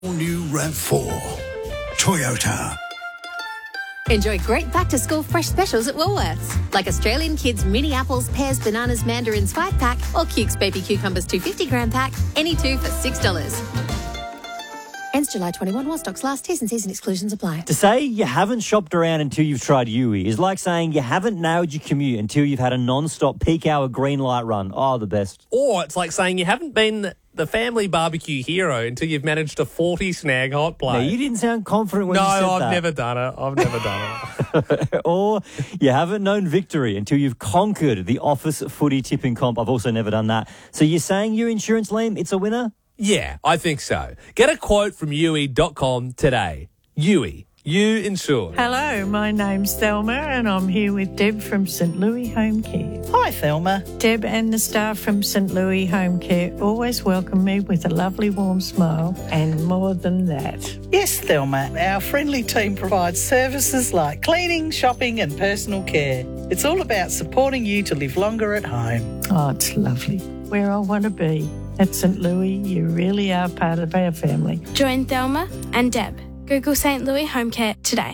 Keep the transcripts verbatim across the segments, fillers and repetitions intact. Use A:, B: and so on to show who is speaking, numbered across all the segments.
A: New RAV four. Toyota.
B: Enjoy great back-to-school fresh specials at Woolworths, like Australian Kids mini apples, pears, bananas, mandarins five pack, or Cukes baby cucumbers two hundred fifty gram pack, any two for six dollars. Ends July twenty-first, while stocks last. T's and C's and exclusions apply.
C: To say you haven't shopped around until you've tried Yui is like saying you haven't nailed your commute until you've had a non-stop peak hour green light run. Oh, the best.
D: Or it's like saying you haven't been the family barbecue hero until you've managed a forty snag hot plate.
C: No, you didn't sound confident when
D: no,
C: you said
D: I've
C: that.
D: No, I've never done it. I've never done it.
C: Or you haven't known victory until you've conquered the office footy tipping comp. I've also never done that. So you're saying your insurance, Liam, it's a winner?
D: Yeah, I think so. Get a quote from U I dot com today. U I. You insured.
E: Hello, my name's Thelma and I'm here with Deb from St Louis Home Care.
F: Hi, Thelma.
E: Deb and the staff from St Louis Home Care always welcome me with a lovely warm smile and more than that.
F: Yes, Thelma. Our friendly team provides services like cleaning, shopping and personal care. It's all about supporting you to live longer at home.
E: Oh, it's lovely. Where I want to be. At St Louis, you really are part of our family.
G: Join Thelma and Deb. Google St Louis Home Care today.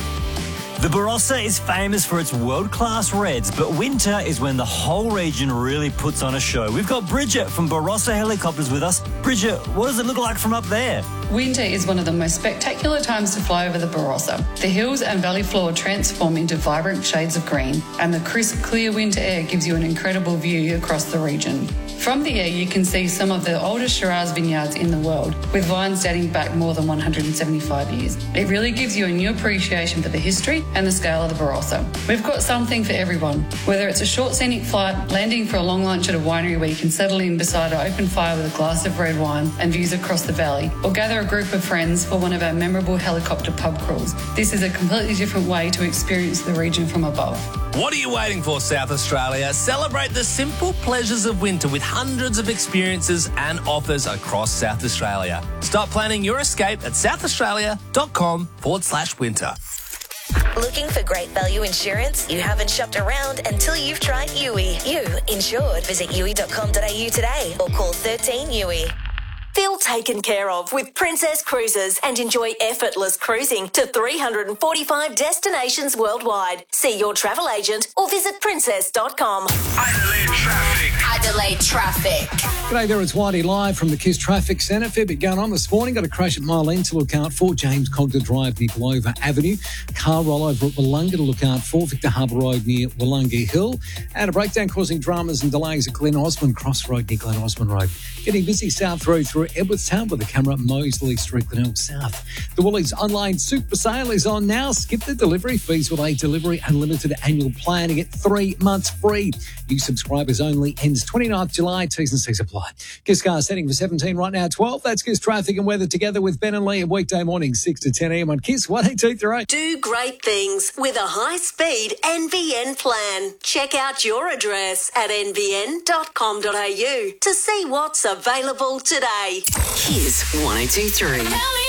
C: The Barossa is famous for its world-class reds, but winter is when the whole region really puts on a show. We've got Bridget from Barossa Helicopters with us. Bridget, what does it look like from up there?
H: Winter is one of the most spectacular times to fly over the Barossa. The hills and valley floor transform into vibrant shades of green, and the crisp, clear winter air gives you an incredible view across the region. From the air, you can see some of the oldest Shiraz vineyards in the world, with vines dating back more than one hundred seventy-five years. It really gives you a new appreciation for the history and the scale of the Barossa. We've got something for everyone, whether it's a short scenic flight, landing for a long lunch at a winery where you can settle in beside an open fire with a glass of red wine and views across the valley, or gather a group of friends for one of our memorable helicopter pub crawls. This is a completely different way to experience the region from above.
D: What are you waiting for, South Australia? Celebrate the simple pleasures of winter with hundreds of experiences and offers across South Australia. Start planning your escape at southaustralia.com forward slash winter.
I: Looking for great value insurance? You haven't shopped around until you've tried U I. You insured. Visit U I dot com dot A U today or call thirteen U I.
J: Feel taken care of with Princess Cruises and enjoy effortless cruising to three hundred forty-five destinations worldwide. See your travel agent or visit princess dot com.
A: Adelaide traffic.
K: Adelaide traffic.
L: G'day there, it's Whitey live from the Kiss Traffic Centre. Fair bit going on this morning. Got a crash at Mile End to look out for. James Cogder Drive near Clover Avenue. Car rollover at Wollonga to look out for. Victor Harbour Road near Wollonga Hill. And a breakdown causing dramas and delays at Glen Osmond Cross Road near Glen Osmond Road. Getting busy South Road through Edwardstown with the camera Moseley Street, Glenelg South. The Woolies online super sale is on now. Skip the delivery fees with a delivery unlimited annual plan to get three months free. New subscribers only. Ends twenty-ninth of July. T's and C's apply. Kiss car setting for seventeen right now, twelve. That's Kiss Traffic and Weather together with Ben and Lee at weekday morning, six to ten a.m. on Kiss one eight two three.
J: Do great things with a high-speed N B N plan. Check out your address at n b n dot com dot a u to see what's available today.
K: Kiss one oh two three.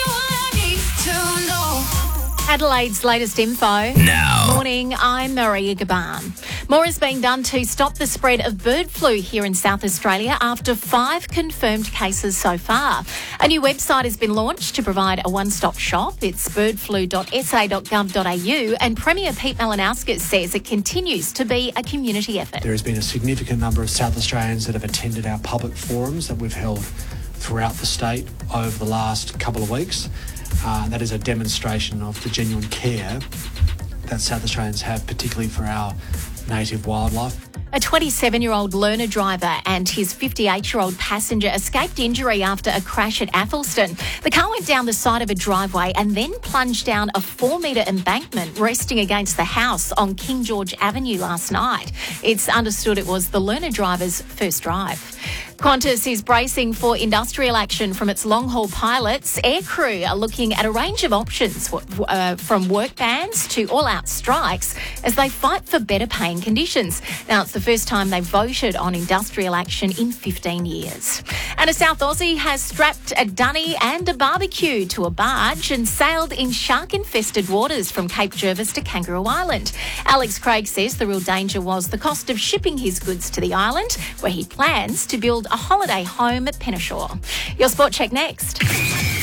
B: Adelaide's latest info.
A: Now.
B: Morning, I'm Maria Gaban. More is being done to stop the spread of bird flu here in South Australia after five confirmed cases so far. A new website has been launched to provide a one-stop shop. It's bird flu dot s a dot gov dot a u, and Premier Pete Malinauskas says it continues to be a community effort.
M: There has been a significant number of South Australians that have attended our public forums that we've held throughout the state over the last couple of weeks. Uh, that is a demonstration of the genuine care that South Australians have, particularly for our native wildlife.
B: A twenty-seven-year-old learner driver and his fifty-eight-year-old passenger escaped injury after a crash at Athelston. The car went down the side of a driveway and then plunged down a four-metre embankment resting against the house on King George Avenue last night. It's understood it was the learner driver's first drive. Qantas is bracing for industrial action from its long-haul pilots. Aircrew are looking at a range of options, uh, from work bans to all-out strikes, as they fight for better paying conditions. Now, it's the first time they've voted on industrial action in fifteen years. And a South Aussie has strapped a dunny and a barbecue to a barge and sailed in shark-infested waters from Cape Jervis to Kangaroo Island. Alex Craig says the real danger was the cost of shipping his goods to the island, where he plans to build a holiday home at Penneshaw. Your Sport Check next.